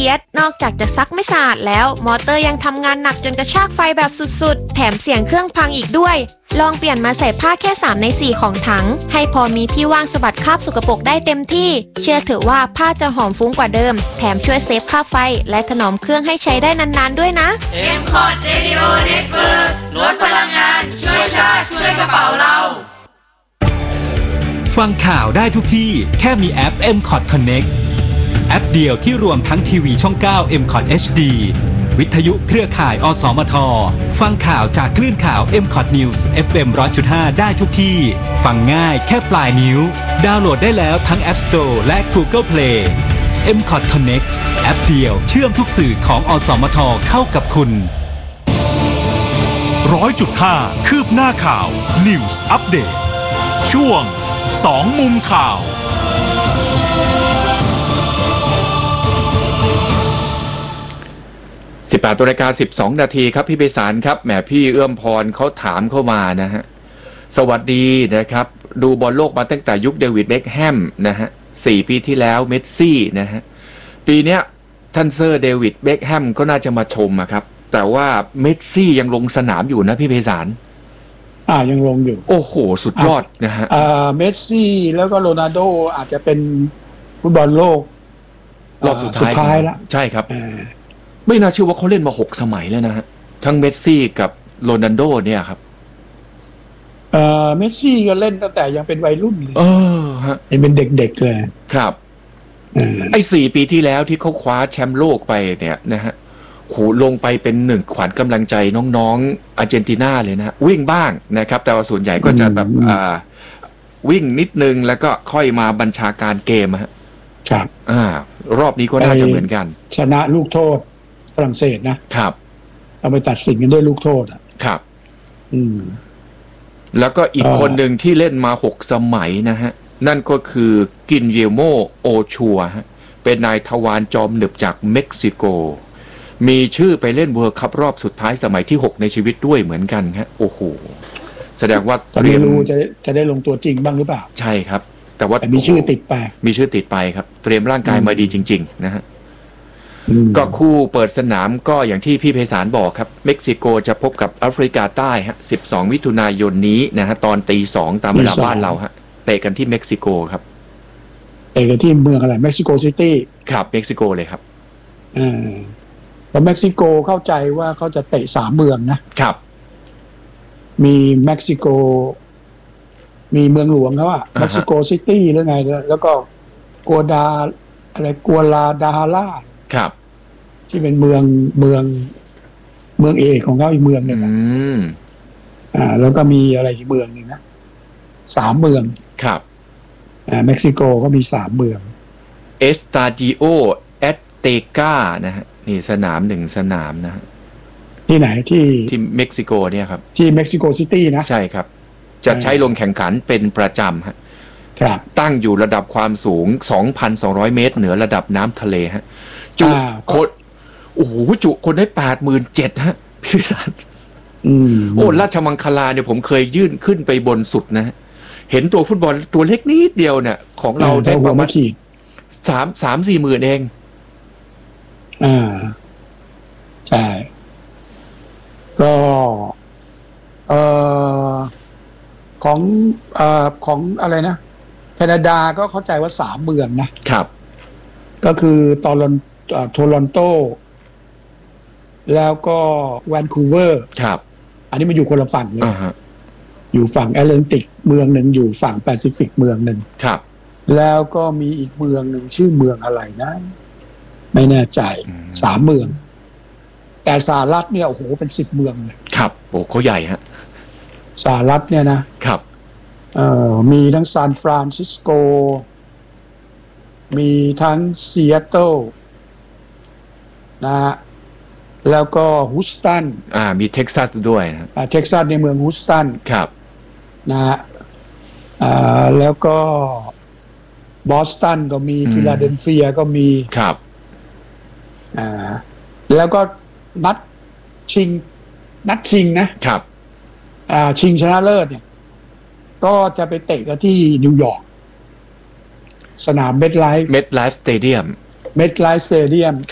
อียดนอกจากจะซักไม่สะอาดแล้วมอเตอร์ยังทำงานหนักจนกระชากไฟแบบสุดๆแถมเสียงเครื่องพังอีกด้วยลองเปลี่ยนมาใส่ผ้าแค่3ใน4ของถังให้พอมีที่ว่างสะบัดคราบสกปรกได้เต็มที่เชื่อเถอะว่าผ้าจะหอมฟุ้งกว่าเดิมแถมช่วยเซฟค่าไฟและถนอมเครื่องให้ใช้ได้นานๆด้วยนะ M-Cot Radio Network ลดพลังงานช่วยชาติช่วยกระเป๋าเราฟังข่าวได้ทุกที่แค่มีแอป M-Cot Connect แอปเดียวที่รวมทั้งทีวีช่อง 9 M-Cot HD วิทยุเครือข่ายอสมทฟังข่าวจากคลื่นข่าว M-Cot News FM 100.5 ได้ทุกที่ฟังง่ายแค่ปลายนิ้วดาวน์โหลดได้แล้วทั้ง App Store และ Google Play M-Cot Connect แอปเดียวเชื่อมทุกสื่อของอสมทเข้ากับคุณ 100.5 คืบหน้าข่าว News Update ช่วง2มุมข่าว 18:12 นาทีครับพี่ไพศาลครับแหมพี่เอื้อมพรเขาถามเข้ามานะฮะสวัสดีนะครับดูบอลโลกมาตั้งแต่ยุคเดวิดเบ็คแฮมนะฮะ4 ปีที่แล้วเมสซี่นะฮะปีเนี้ยท่านเซอร์เดวิดเบ็คแฮมก็น่าจะมาชมครับแต่ว่าเมสซี่ยังลงสนามอยู่นะพี่ไพศาลยังลงอยู่โอ้โหสุดยอดนะฮะเมสซี่แล้วก็โรนัลโดอาจจะเป็นฟุตบอลโลกรอบสุดท้ายแล้วใช่ครับไม่น่าเชื่อว่าเขาเล่นมา6 สมัยแล้วนะฮะทั้งเมสซี่กับโรนัลโดเนี่ยครับเมสซี่ก็เล่นตั้งแต่ยังเป็นวัยรุ่นเลยฮะยังเป็นเด็กๆเลยครับไอ้4 ปีที่แล้วที่เขาคว้าแชมป์โลกไปเนี่ยนะฮะโหลงไปเป็น1ขวัญกำลังใจน้องๆอาร์เจนตินาเลยนะวิ่งบ้างนะครับแต่ว่าส่วนใหญ่ก็จะแบบวิ่งนิดนึงแล้วก็ค่อยมาบัญชาการเกมฮะครับรอบนี้ก็น่าจะเหมือนกันชนะลูกโทษฝรั่งเศสนะครับเอาไปตัดสินกันด้วยลูกโทษครับแล้วก็อีกคนหนึ่งที่เล่นมา6 สมัยนะฮะนั่นก็คือกินเยโมโอชัวฮะเป็นนายทวารจอมหนึบจากเม็กซิโกมีชื่อไปเล่นเวิลด์คัพรอบสุดท้ายสมัยที่6ในชีวิตด้วยเหมือนกันฮะโอ้โหแสดงว่าเตรียมรู้จะได้ลงตัวจริงบ้างหรือเปล่าใช่ครับแต่ว่ามีชื่อติดไปครับเตรียมร่างกายมาดีจริงๆนะฮะก็คู่เปิดสนามก็อย่างที่พี่ไพศาลบอกครับเม็กซิโกจะพบกับแอฟริกาใต้ฮะ12 มิถุนายนนี้นะฮะตอน 2:00 ตามเวลาบ้านเราฮะเตะกันที่เม็กซิโกครับเตะกันที่เมืองอะไรเม็กซิโกซิตี้ครับเม็กซิโกเลยครับแล้วเม็กซิโกเข้าใจว่าเขาจะเตะ3 เมืองนะครับมีเม็กซิโกมีเมืองหลวงเขาเม็กซิโกซิตี้หรือไงแล้วก็กัวลาดาฮาร่าครับที่เป็นเมืองเอกของเขาอีกเมืองหนึ่งแล้วก็มีอะไรอีกเมืองหนึ่งนะ3 เมืองครับเม็กซิโกก็มี3 เมืองเอสตาดิโอแอตเตกานะฮะนี่สนาม1 สนามนะฮะที่ไหนที่เม็กซิโกเนี่ยครับที่เม็กซิโกซิตี้นะใช่ครับจะใช้ลงแข่งขันเป็นประจำฮะตั้งอยู่ระดับความสูง 2,200 เมตรเหนือระดับน้ำทะเลฮะจุคนโอ้โหจุคนได้ 87,000 ฮะพี่สันโอ้ราชมังคลาเนี่ยผมเคยยื่นขึ้นไปบนสุดนะเห็นตัวฟุตบอลตัวเล็กนิดเดียวเนี่ยของเราได้ประมาณ3-4 หมื่นเองใช่ก็ของอะไรนะแคนาดาก็เข้าใจว่า3 เมืองนะครับก็คือโทรอนโตแล้วก็แวนคูเวอร์ครับอันนี้มันอยู่คนละฝั่งเลยอยู่ฝั่งแอตแลนติกเมืองหนึ่งอยู่ฝั่งแปซิฟิกเมืองหนึ่งครับแล้วก็มีอีกเมืองหนึ่งชื่อเมืองอะไรนะไม่แน่ใจ3 เมืองแต่สหรัฐเนี่ยโอ้โหเป็น10 เมืองเลยครับโอ้เขาใหญ่ฮะสหรัฐเนี่ยนะครับมีทั้งซานฟรานซิสโกมีทั้งซีแอตเทิลนะฮะแล้วก็ฮูสตันมีเท็กซัสด้วยนะเท็กซัสในเมืองฮูสตันครับนะฮะแล้วก็บอสตันก็มีฟิลาเดลเฟียก็มีครับแล้วก็นัดชิงนะครับชิงชนะเลิศเนี่ยก็จะไปเตะกันที่นิวยอร์กสนามเมทไลฟ์สเตเดียม